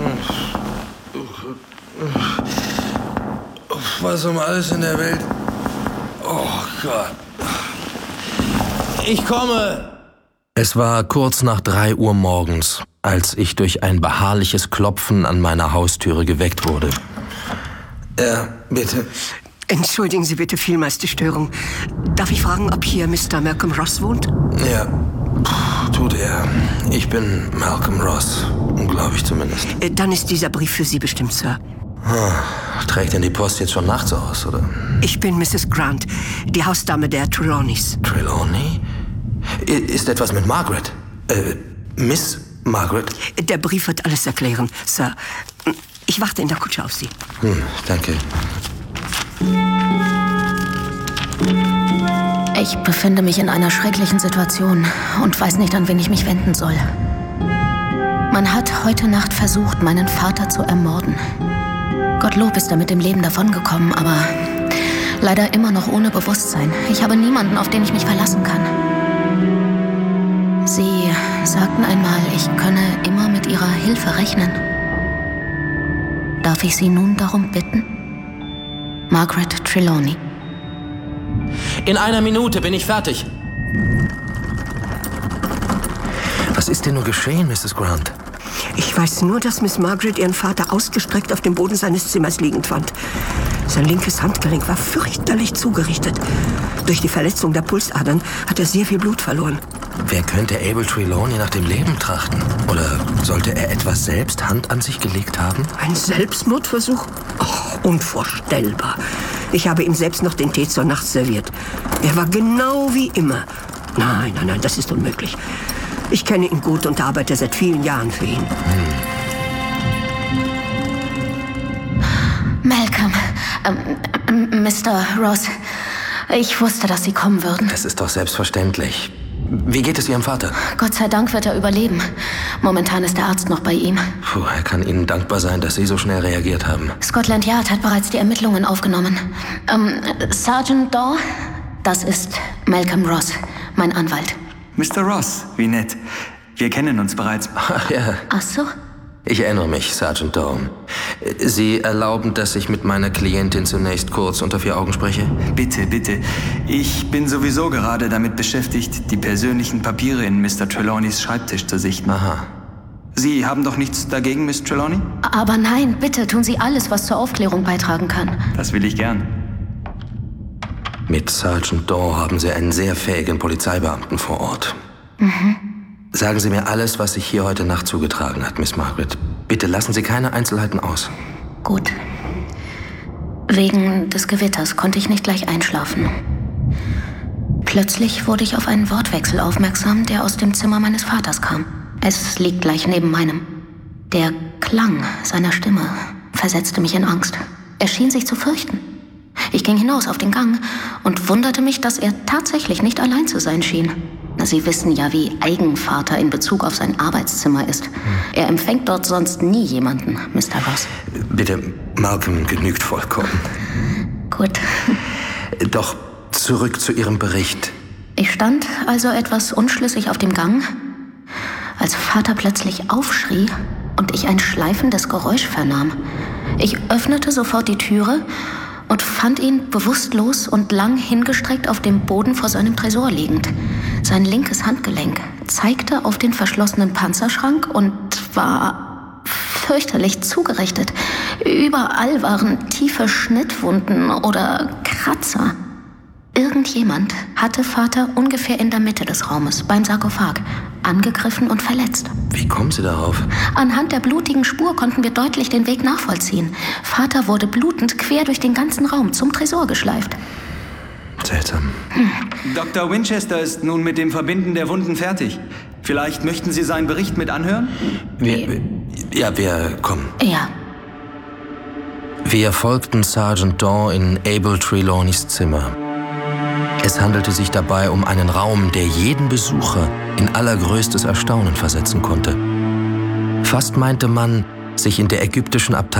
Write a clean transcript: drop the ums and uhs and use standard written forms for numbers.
Was um alles in der Welt... Oh Gott. Ich komme! Es war kurz nach 3 Uhr morgens, als ich durch ein beharrliches Klopfen an meiner Haustüre geweckt wurde. Bitte. Entschuldigen Sie bitte vielmals die Störung. Darf ich fragen, ob hier Mr. Malcolm Ross wohnt? Ja, tut er. Ich bin Malcolm Ross, glaube ich zumindest. Dann ist dieser Brief für Sie bestimmt, Sir. Trägt denn die Post jetzt schon nachts aus, oder? Ich bin Mrs. Grant, die Hausdame der Trelawneys. Trelawney? Ist etwas mit Margaret? Miss Margaret? Der Brief wird alles erklären, Sir. Ich warte in der Kutsche auf Sie. Danke. Ich befinde mich in einer schrecklichen Situation und weiß nicht, an wen ich mich wenden soll. Man hat heute Nacht versucht, meinen Vater zu ermorden. Gottlob ist er mit dem Leben davongekommen, aber leider immer noch ohne Bewusstsein. Ich habe niemanden, auf den ich mich verlassen kann. Sie sagten einmal, ich könne immer mit Ihrer Hilfe rechnen. Darf ich Sie nun darum bitten? Margaret Trelawney. In 1 Minute bin ich fertig. Was ist denn nur geschehen, Mrs. Grant? Ich weiß nur, dass Miss Margaret ihren Vater ausgestreckt auf dem Boden seines Zimmers liegend fand. Sein linkes Handgelenk war fürchterlich zugerichtet. Durch die Verletzung der Pulsadern hat er sehr viel Blut verloren. Wer könnte Abel Trelawney nach dem Leben trachten? Oder sollte er etwas selbst Hand an sich gelegt haben? Ein Selbstmordversuch? Oh, unvorstellbar. Ich habe ihm selbst noch den Tee zur Nacht serviert. Er war genau wie immer. Nein, das ist unmöglich. Ich kenne ihn gut und arbeite seit vielen Jahren für ihn. Malcolm, Mr. Ross, ich wusste, dass Sie kommen würden. Das ist doch selbstverständlich. Wie geht es Ihrem Vater? Gott sei Dank wird er überleben. Momentan ist der Arzt noch bei ihm. Er kann Ihnen dankbar sein, dass Sie so schnell reagiert haben. Scotland Yard hat bereits die Ermittlungen aufgenommen. Sergeant Daw, das ist Malcolm Ross, mein Anwalt. Mr. Ross, wie nett. Wir kennen uns bereits. Ach ja. Ach so? Ich erinnere mich, Sergeant Daw. Sie erlauben, dass ich mit meiner Klientin zunächst kurz unter 4 Augen spreche? Bitte, bitte. Ich bin sowieso gerade damit beschäftigt, die persönlichen Papiere in Mr. Trelawneys Schreibtisch zu sichten. Aha. Sie haben doch nichts dagegen, Miss Trelawney? Aber nein, bitte tun Sie alles, was zur Aufklärung beitragen kann. Das will ich gern. Mit Sergeant Daw haben Sie einen sehr fähigen Polizeibeamten vor Ort. Sagen Sie mir alles, was sich hier heute Nacht zugetragen hat, Miss Margaret. Bitte lassen Sie keine Einzelheiten aus. Gut. Wegen des Gewitters konnte ich nicht gleich einschlafen. Plötzlich wurde ich auf einen Wortwechsel aufmerksam, der aus dem Zimmer meines Vaters kam. Es liegt gleich neben meinem. Der Klang seiner Stimme versetzte mich in Angst. Er schien sich zu fürchten. Ich ging hinaus auf den Gang und wunderte mich, dass er tatsächlich nicht allein zu sein schien. Sie wissen ja, wie eigen Vater in Bezug auf sein Arbeitszimmer ist. Er empfängt dort sonst nie jemanden, Mr. Ross. Bitte, Malcolm genügt vollkommen. Gut. Doch zurück zu Ihrem Bericht. Ich stand also etwas unschlüssig auf dem Gang, als Vater plötzlich aufschrie und ich ein schleifendes Geräusch vernahm. Ich öffnete sofort die Türe und fand ihn bewusstlos und lang hingestreckt auf dem Boden vor seinem Tresor liegend. Sein linkes Handgelenk zeigte auf den verschlossenen Panzerschrank und war fürchterlich zugerichtet. Überall waren tiefe Schnittwunden oder Kratzer. Irgendjemand hatte Vater ungefähr in der Mitte des Raumes, beim Sarkophag, angegriffen und verletzt. Wie kommen Sie darauf? Anhand der blutigen Spur konnten wir deutlich den Weg nachvollziehen. Vater wurde blutend quer durch den ganzen Raum zum Tresor geschleift. Seltsam. Dr. Winchester ist nun mit dem Verbinden der Wunden fertig. Vielleicht möchten Sie seinen Bericht mit anhören? Wir kommen. Ja. Wir folgten Sergeant Daw in Abel Trelawneys Zimmer. Es handelte sich dabei um einen Raum, der jeden Besucher in allergrößtes Erstaunen versetzen konnte. Fast meinte man, sich in der ägyptischen Abteilung